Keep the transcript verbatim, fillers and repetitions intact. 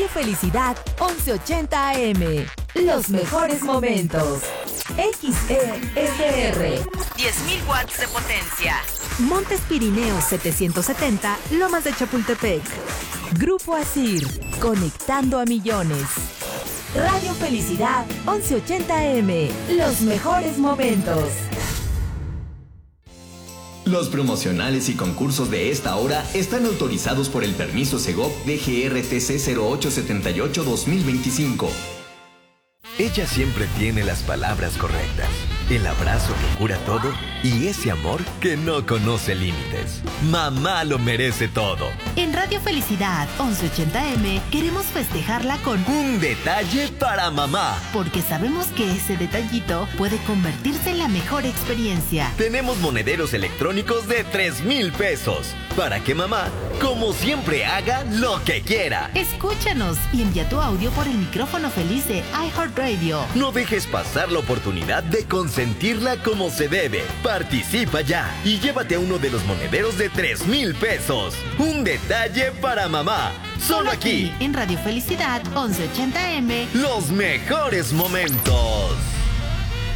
Radio Felicidad once ochenta A M. Los mejores momentos. X E S R. diez mil watts de potencia. Montes Pirineos setecientos setenta, Lomas de Chapultepec. Grupo Asir, conectando a millones. Radio Felicidad once ochenta A M. Los mejores momentos. Los promocionales y concursos de esta hora están autorizados por el permiso Segov D G R T C cero ocho setenta y ocho dos mil veinticinco. Ella siempre tiene las palabras correctas, el abrazo que cura todo y ese amor que no conoce límites. Mamá lo merece todo. En Radio Felicidad once ochenta A M queremos festejarla con un detalle para mamá. Porque sabemos que ese detallito puede convertirse en la mejor experiencia. Tenemos monederos electrónicos de tres mil pesos para que mamá, como siempre, haga lo que quiera. Escúchanos y envía tu audio por el micrófono feliz de iHeartRadio. No dejes pasar la oportunidad de consentirla como se debe. Participa ya y llévate a uno de los monederos de tres mil pesos. Un detalle para mamá. Solo aquí, en Radio Felicidad once ochenta A M. Los mejores momentos.